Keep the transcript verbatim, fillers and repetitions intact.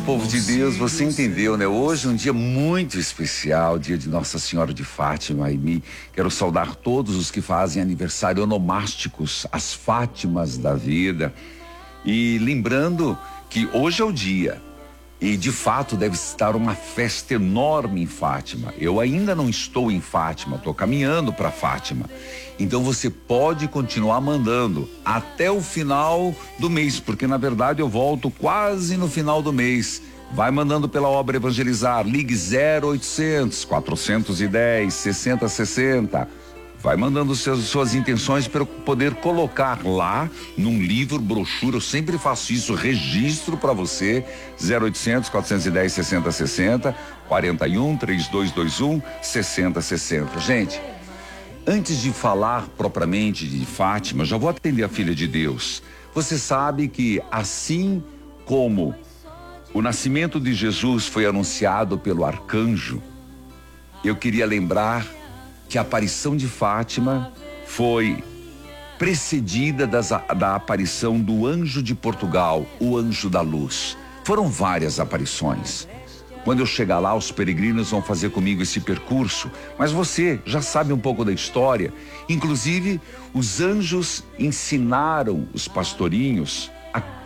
povo de Deus, você entendeu, né? Hoje é um dia muito especial, dia de Nossa Senhora de Fátima, e me quero saudar todos os que fazem aniversário onomásticos, as Fátimas da vida. E lembrando que hoje é o dia, e de fato deve estar uma festa enorme em Fátima. Eu ainda não estou em Fátima, estou caminhando para Fátima. Então você pode continuar mandando até o final do mês, porque na verdade eu volto quase no final do mês. Vai mandando pela Obra Evangelizar, ligue zero oitocentos, quatrocentos e dez, sessenta sessenta. Vai mandando seus, suas intenções para eu poder colocar lá num livro, brochura. Eu sempre faço isso, registro para você. zero oitocentos, quatrocentos e dez, sessenta sessenta, quarenta e um, trinta e dois vinte e um, sessenta sessenta. Gente, antes de falar propriamente de Fátima, já vou atender a filha de Deus. Você sabe que assim como o nascimento de Jesus foi anunciado pelo arcanjo, eu queria lembrar que a aparição de Fátima foi precedida das, da aparição do anjo de Portugal, o anjo da luz. Foram várias aparições. Quando eu chegar lá, os peregrinos vão fazer comigo esse percurso, mas você já sabe um pouco da história. Inclusive, os anjos ensinaram os pastorinhos a